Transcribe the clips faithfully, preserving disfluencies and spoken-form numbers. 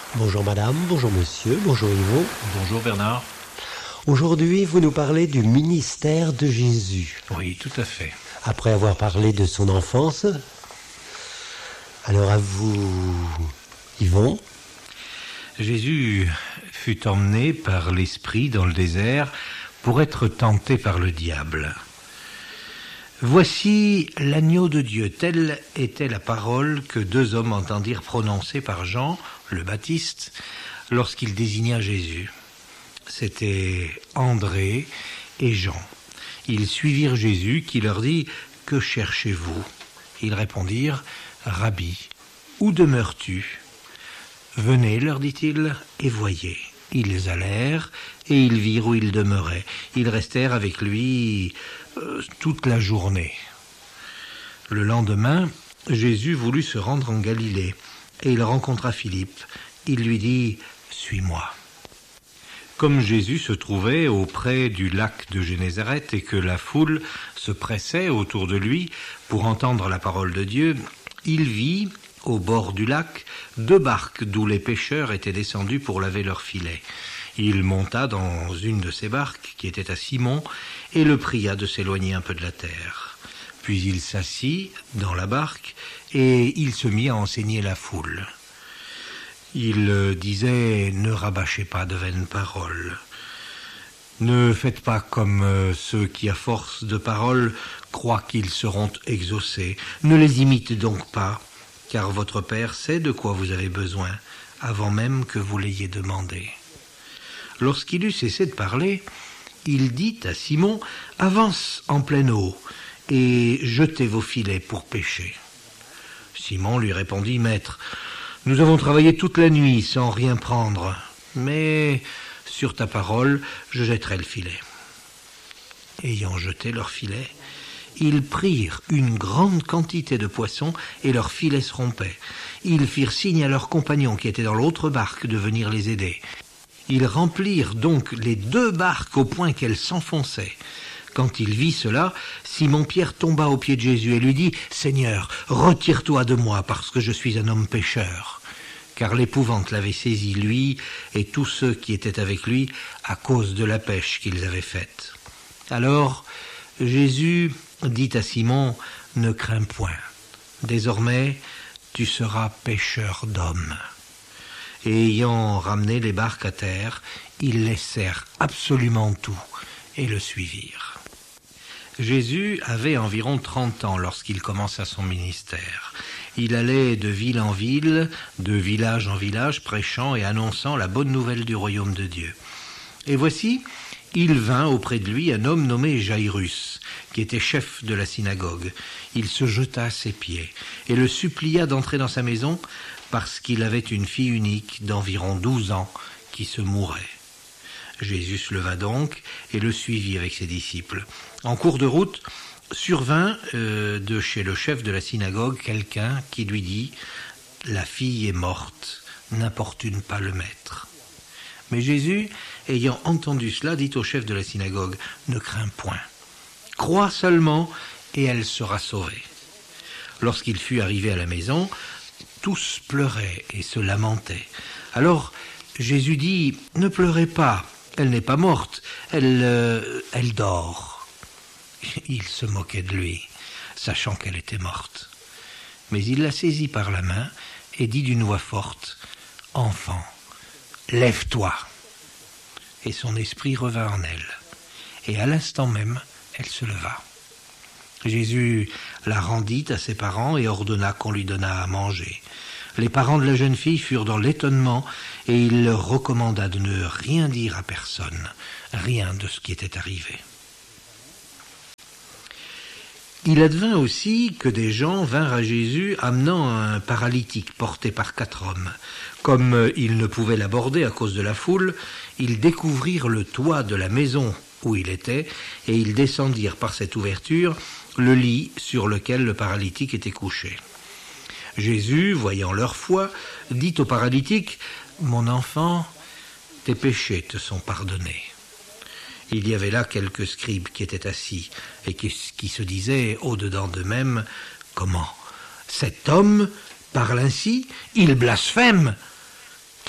Bonjour madame, bonjour monsieur, bonjour Yvon. Bonjour Bernard. Aujourd'hui, vous nous parlez du ministère de Jésus. Oui, tout à fait. Après avoir parlé de son enfance, alors à vous, Yvon. Jésus fut emmené par l'Esprit dans le désert pour être tenté par le diable. Voici l'agneau de Dieu, telle était la parole que deux hommes entendirent prononcer par Jean, le Baptiste, lorsqu'il désigna Jésus. C'étaient André et Jean. Ils suivirent Jésus qui leur dit « Que cherchez-vous » Ils répondirent « Rabbi, où demeures-tu » ? « Venez, leur dit-il, et voyez. » Ils allèrent, et ils virent où il demeurait. Ils restèrent avec lui euh, toute la journée. Le lendemain, Jésus voulut se rendre en Galilée, et il rencontra Philippe. Il lui dit « Suis-moi ». Comme Jésus se trouvait auprès du lac de Génézareth et que la foule se pressait autour de lui pour entendre la parole de Dieu, il vit, au bord du lac, deux barques d'où les pêcheurs étaient descendus pour laver leurs filets. Il monta dans une de ces barques, qui était à Simon, et le pria de s'éloigner un peu de la terre. Puis il s'assit dans la barque, et il se mit à enseigner la foule. Il disait « Ne rabâchez pas de vaines paroles. Ne faites pas comme ceux qui, à force de paroles, croient qu'ils seront exaucés. Ne les imitez donc pas. Car votre Père sait de quoi vous avez besoin, avant même que vous l'ayez demandé. » Lorsqu'il eut cessé de parler, il dit à Simon, « Avance en pleine eau, et jetez vos filets pour pêcher. » Simon lui répondit, « Maître, nous avons travaillé toute la nuit sans rien prendre, mais sur ta parole, je jetterai le filet. » Ayant jeté leur filet, ils prirent une grande quantité de poissons et leurs filets se rompaient. Ils firent signe à leurs compagnons qui étaient dans l'autre barque de venir les aider. Ils remplirent donc les deux barques au point qu'elles s'enfonçaient. Quand il vit cela, Simon-Pierre tomba aux pieds de Jésus et lui dit « Seigneur, retire-toi de moi parce que je suis un homme pécheur. » Car l'épouvante l'avait saisi, lui et tous ceux qui étaient avec lui, à cause de la pêche qu'ils avaient faite. Alors Jésus dit à Simon, « Ne crains point, désormais tu seras pêcheur d'hommes. » Et ayant ramené les barques à terre, ils laissèrent absolument tout et le suivirent. Jésus avait environ trente ans lorsqu'il commença son ministère. Il allait de ville en ville, de village en village, prêchant et annonçant la bonne nouvelle du royaume de Dieu. Et voici, il vint auprès de lui un homme nommé Jairus, qui était chef de la synagogue. Il se jeta à ses pieds et le supplia d'entrer dans sa maison parce qu'il avait une fille unique d'environ douze ans qui se mourait. Jésus se leva donc et le suivit avec ses disciples. En cours de route, survint euh, de chez le chef de la synagogue quelqu'un qui lui dit « La fille est morte, n'importune pas le maître. » Mais Jésus, ayant entendu cela, dit au chef de la synagogue « Ne crains point, crois seulement et elle sera sauvée. » Lorsqu'il fut arrivé à la maison, tous pleuraient et se lamentaient. Alors Jésus dit « Ne pleurez pas, elle n'est pas morte, elle, euh, elle dort. » Il se moquait de lui, sachant qu'elle était morte. Mais il la saisit par la main et dit d'une voix forte « Enfant, lève-toi !» Et son esprit revint en elle. Et à l'instant même, elle se leva. Jésus la rendit à ses parents et ordonna qu'on lui donnât à manger. Les parents de la jeune fille furent dans l'étonnement et il leur recommanda de ne rien dire à personne, rien de ce qui était arrivé. Il advint aussi que des gens vinrent à Jésus amenant un paralytique porté par quatre hommes. Comme ils ne pouvaient l'aborder à cause de la foule, ils découvrirent le toit de la maison où il était et ils descendirent par cette ouverture le lit sur lequel le paralytique était couché. Jésus, voyant leur foi, dit au paralytique « Mon enfant, tes péchés te sont pardonnés. » Il y avait là quelques scribes qui étaient assis et qui, qui se disaient au-dedans d'eux-mêmes « Comment ? Cet homme parle ainsi ? Il blasphème !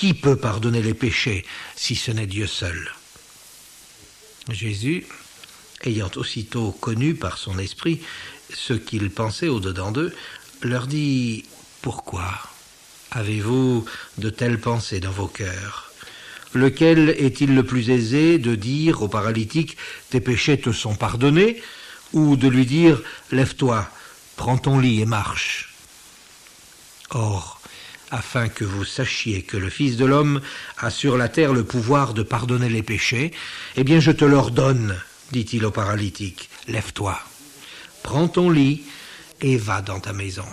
Qui peut pardonner les péchés si ce n'est Dieu seul ? Jésus, ayant aussitôt connu par son esprit ce qu'ils pensaient au-dedans d'eux, leur dit « Pourquoi avez-vous de telles pensées dans vos cœurs ? Lequel est-il le plus aisé de dire au paralytique « Tes péchés te sont pardonnés » ou de lui dire « Lève-toi, prends ton lit et marche » ? Or, afin que vous sachiez que le Fils de l'homme a sur la terre le pouvoir de pardonner les péchés, eh bien je te l'ordonne, dit-il au paralytique, lève-toi, prends ton lit et va dans ta maison.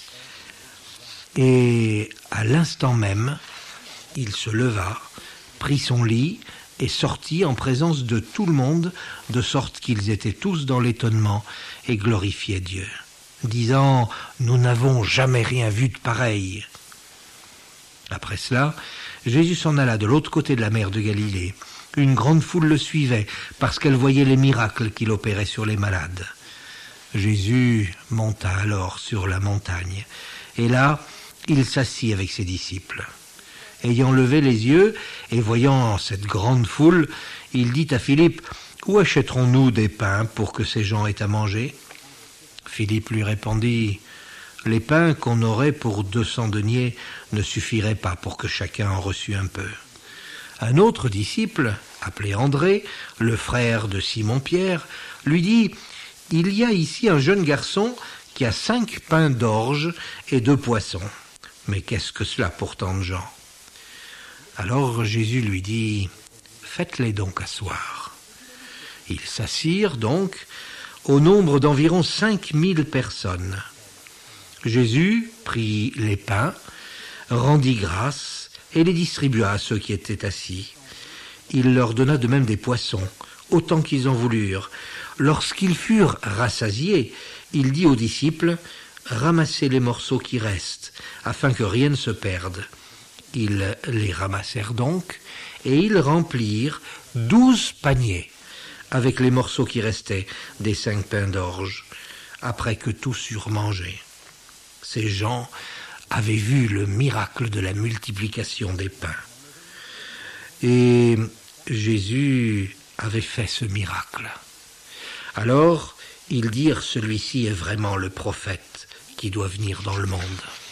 Et à l'instant même, il se leva, prit son lit et sortit en présence de tout le monde, de sorte qu'ils étaient tous dans l'étonnement et glorifiaient Dieu, disant « Nous n'avons jamais rien vu de pareil ». Après cela, Jésus s'en alla de l'autre côté de la mer de Galilée. Une grande foule le suivait parce qu'elle voyait les miracles qu'il opérait sur les malades. Jésus monta alors sur la montagne et là, il s'assit avec ses disciples. Ayant levé les yeux et voyant cette grande foule, il dit à Philippe « Où achèterons-nous des pains pour que ces gens aient à manger ?» Philippe lui répondit « Les pains qu'on aurait pour deux cents deniers ne suffiraient pas pour que chacun en reçût un peu. » Un autre disciple, appelé André, le frère de Simon-Pierre, lui dit « Il y a ici un jeune garçon qui a cinq pains d'orge et deux poissons. Mais qu'est-ce que cela pour tant de gens ?» Alors Jésus lui dit « Faites-les donc asseoir. » Ils s'assirent donc au nombre d'environ cinq mille personnes. Jésus prit les pains, rendit grâce et les distribua à ceux qui étaient assis. Il leur donna de même des poissons, autant qu'ils en voulurent. Lorsqu'ils furent rassasiés, il dit aux disciples « Ramassez les morceaux qui restent, afin que rien ne se perde. » Ils les ramassèrent donc, et ils remplirent douze paniers avec les morceaux qui restaient des cinq pains d'orge, après que tous eurent mangé. Ces gens avaient vu le miracle de la multiplication des pains. Et Jésus avait fait ce miracle. Alors, ils dirent, celui-ci est vraiment le prophète qui doit venir dans le monde.